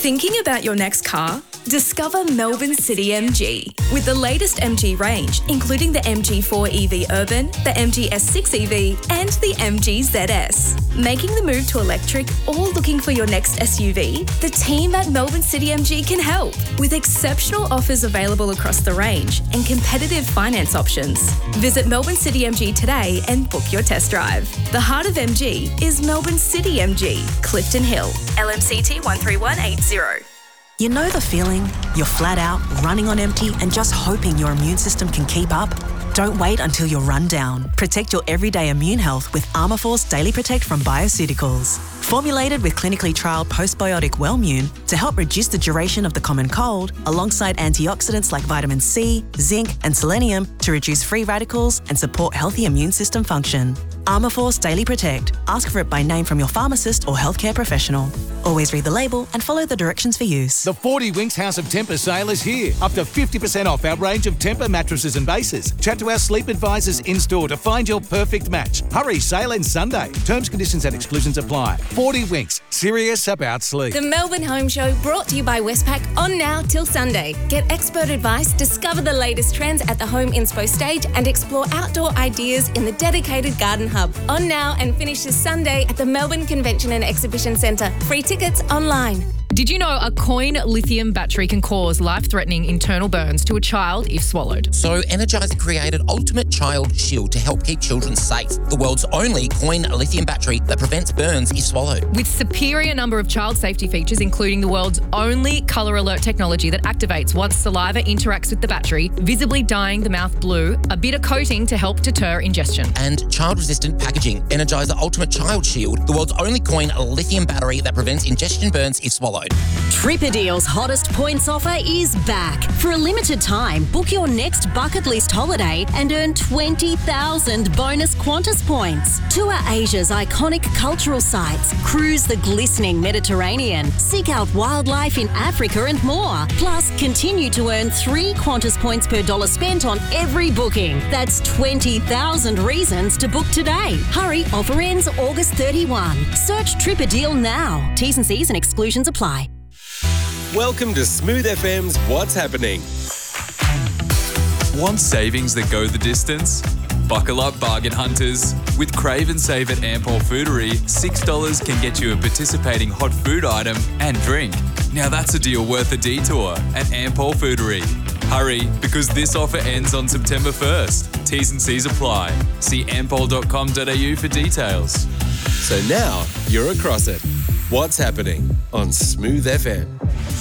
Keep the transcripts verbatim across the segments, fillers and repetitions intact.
Thinking about your next car? Discover Melbourne City M G with the latest M G range, including the M G four E V Urban, the M G S six E V and the M G Z S. Making the move to electric or looking for your next S U V? The team at Melbourne City M G can help with exceptional offers available across the range and competitive finance options. Visit Melbourne City M G today and book your test drive. The heart of M G is Melbourne City M G, Clifton Hill, L M C T one three one eight zero. You know the feeling? You're flat out, running on empty and just hoping your immune system can keep up? Don't wait until you're run down. Protect your everyday immune health with Armourforce Daily Protect from Bioceuticals. Formulated with clinically trialled postbiotic Wellmune to help reduce the duration of the common cold, alongside antioxidants like vitamin C, zinc and selenium to reduce free radicals and support healthy immune system function. Armourforce Daily Protect. Ask for it by name from your pharmacist or healthcare professional. Always read the label and follow the directions for use. The forty Winks House of Temper sale is here. Up to fifty percent off our range of Temper mattresses and bases. Chat to our sleep advisors in-store to find your perfect match. Hurry, sale ends Sunday. Terms, conditions and exclusions apply. forty Winks, serious about sleep. The Melbourne Home Show brought to you by Westpac on now till Sunday. Get expert advice, discover the latest trends at the Home Inspo stage and explore outdoor ideas in the dedicated Garden Hub. On now and finishes Sunday at the Melbourne Convention and Exhibition Centre. Free tickets online. Did you know a coin lithium battery can cause life-threatening internal burns to a child if swallowed? So Energizer created Ultimate Child Shield to help keep children safe. The world's only coin lithium battery that prevents burns if swallowed. With superior number of child safety features, including the world's only colour alert technology that activates once saliva interacts with the battery, visibly dyeing the mouth blue, a bitter coating to help deter ingestion. And child-resistant packaging. Energizer Ultimate Child Shield, the world's only coin lithium battery that prevents ingestion burns if swallowed. Tripperdeal's hottest points offer is back. For a limited time, book your next bucket list holiday and earn twenty thousand bonus Qantas points. Tour Asia's iconic cultural sites, cruise the glistening Mediterranean, seek out wildlife in Africa and more. Plus, continue to earn three Qantas points per dollar spent on every booking. That's twenty thousand reasons to book today. Hurry, offer ends August thirty-first. Search Tripperdeal now. T's and C's and exclusions apply. Welcome to Smooth F M's What's Happening. Want savings that go the distance? Buckle up, bargain hunters. With Crave and Save at Ampol Foodery, six dollars can get you a participating hot food item and drink. Now that's a deal worth a detour at Ampol Foodery. Hurry, because this offer ends on September first. T's and C's apply. See ampol dot com dot a u for details. So now you're across it. What's Happening on Smooth F M.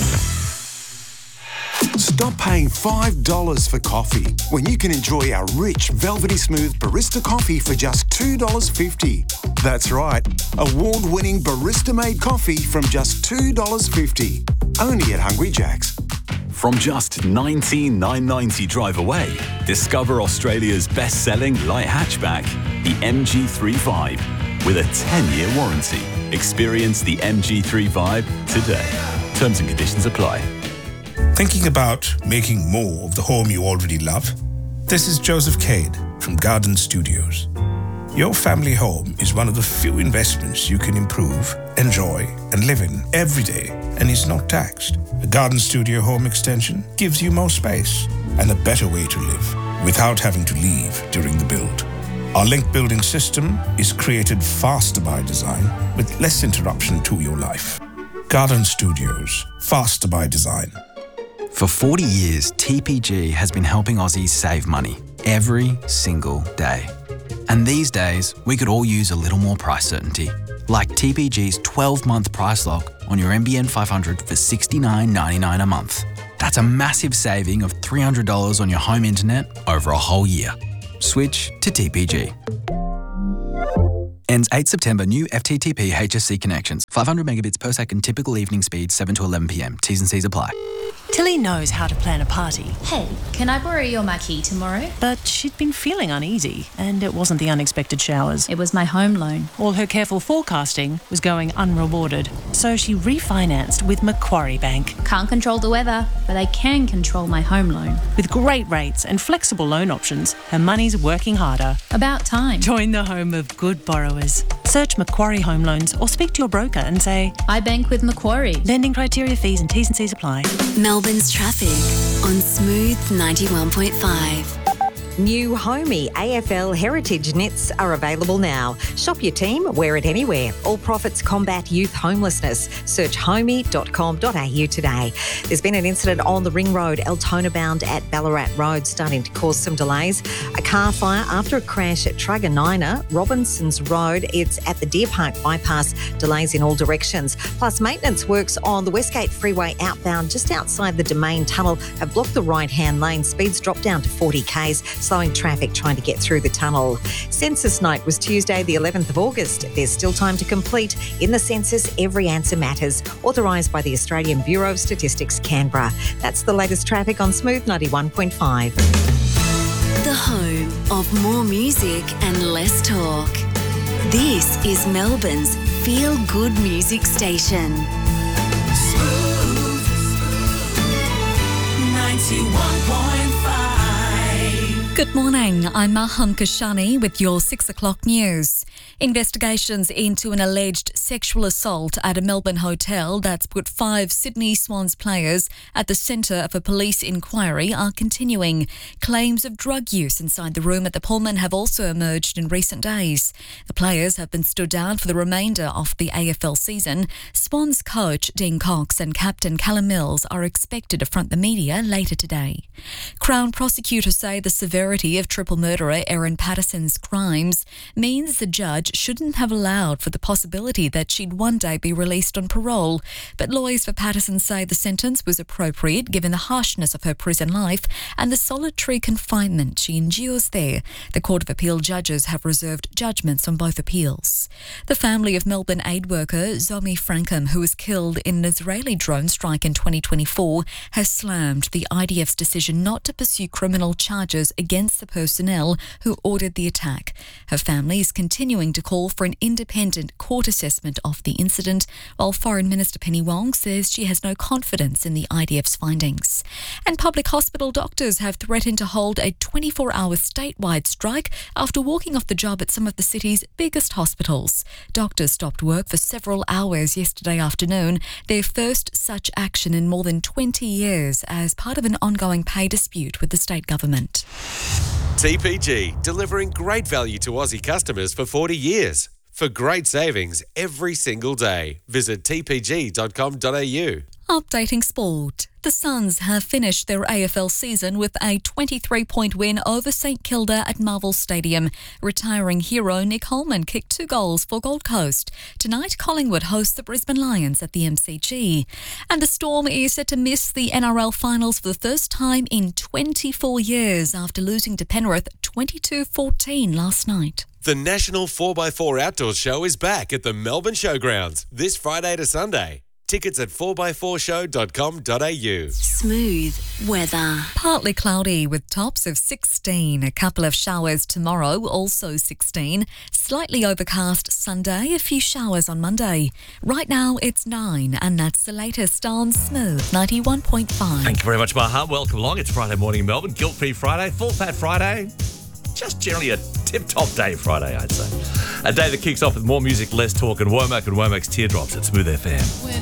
Stop paying five dollars for coffee when you can enjoy our rich, velvety smooth barista coffee for just two dollars fifty. That's right, award-winning barista-made coffee from just two dollars fifty. Only at Hungry Jack's. From just nineteen thousand nine hundred ninety drive away, discover Australia's best-selling light hatchback, the M G thirty-five, with a ten-year warranty. Experience the M G thirty-five today. Terms and conditions apply. Thinking about making more of the home you already love? This is Joseph Cade from Garden Studios. Your family home is one of the few investments you can improve, enjoy, and live in every day, and is not taxed. A Garden Studio home extension gives you more space and a better way to live without having to leave during the build. Our link building system is created faster by design with less interruption to your life. Garden Studios, faster by design. For forty years, T P G has been helping Aussies save money every single day. And these days, we could all use a little more price certainty, like T P G's twelve-month price lock on your N B N five hundred for sixty-nine ninety-nine a month. That's a massive saving of three hundred dollars on your home internet over a whole year. Switch to T P G. Ends eighth September. New F T T P H S C connections. five hundred megabits per second. Typical evening speed seven to eleven p m. T's and C's apply. Tilly knows how to plan a party. Hey, can I borrow your marquee tomorrow? But she'd been feeling uneasy, and it wasn't the unexpected showers. It was my home loan. All her careful forecasting was going unrewarded, so she refinanced with Macquarie Bank. Can't control the weather, but I can control my home loan. With great rates and flexible loan options, her money's working harder. About time. Join the home of good borrowers. borrowers. Search Macquarie Home Loans or speak to your broker and say, I bank with Macquarie. Lending criteria, fees and T's and C's apply. Melbourne's traffic on Smooth ninety-one point five. New Homey A F L Heritage Knits are available now. Shop your team, wear it anywhere. All profits combat youth homelessness. Search homey dot com dot a u today. There's been an incident on the Ring Road, Altona bound at Ballarat Road, starting to cause some delays. A car fire after a crash at Truganina, Robinson's Road. It's at the Deer Park bypass. Delays in all directions. Plus, maintenance works on the Westgate Freeway outbound just outside the Domain Tunnel have blocked the right-hand lane. Speeds drop down to forty kays. Slowing traffic trying to get through the tunnel. Census night was Tuesday the eleventh of August. There's still time to complete. In the census, every answer matters. Authorised by the Australian Bureau of Statistics, Canberra. That's the latest traffic on Smooth ninety-one point five. The home of more music and less talk. This is Melbourne's feel-good music station. Smooth ninety-one point five. Good morning, I'm Maham Kashani with your six o'clock news. Investigations into an alleged sexual assault at a Melbourne hotel that's put five Sydney Swans players at the centre of a police inquiry are continuing. Claims of drug use inside the room at the Pullman have also emerged in recent days. The players have been stood down for the remainder of the A F L season. Swans coach Dean Cox and captain Callum Mills are expected to front the media later today. Crown prosecutors say the severity of triple murderer Erin Patterson's crimes means the judge shouldn't have allowed for the possibility that she'd one day be released on parole. But lawyers for Patterson say the sentence was appropriate given the harshness of her prison life and the solitary confinement she endures there. The Court of Appeal judges have reserved judgments on both appeals. The family of Melbourne aid worker Zomi Frankham, who was killed in an Israeli drone strike in twenty twenty-four, has slammed the I D F's decision not to pursue criminal charges against the personnel who ordered the attack. Her family is continuing to call for an independent court assessment of the incident, while Foreign Minister Penny Wong says she has no confidence in the I D F's findings. And public hospital doctors have threatened to hold a twenty-four hour statewide strike after walking off the job at some of the city's biggest hospitals. Doctors stopped work for several hours yesterday afternoon, their first such action in more than twenty years as part of an ongoing pay dispute with the state government. T P G, delivering great value to Aussie customers for forty years. For great savings every single day, visit t p g dot com dot a u. Updating sport. The Suns have finished their A F L season with a twenty-three point win over St Kilda at Marvel Stadium. Retiring hero Nick Holman kicked two goals for Gold Coast. Tonight, Collingwood hosts the Brisbane Lions at the M C G. And the Storm is set to miss the N R L finals for the first time in twenty-four years after losing to Penrith twenty-two fourteen last night. The National four by four Outdoors Show is back at the Melbourne Showgrounds this Friday to Sunday. Tickets at four by four show dot com dot a u. Smooth weather. Partly cloudy with tops of sixteen. A couple of showers tomorrow, also sixteen. Slightly overcast Sunday, a few showers on Monday. Right now it's nine, and that's the latest on Smooth ninety-one point five. Thank you very much, Maha. Welcome along. It's Friday morning in Melbourne. Guilt-free Friday, full fat Friday. Just generally a tip-top day Friday, I'd say. A day that kicks off with more music, less talk, and Womack and Womack's Teardrops at Smooth F M.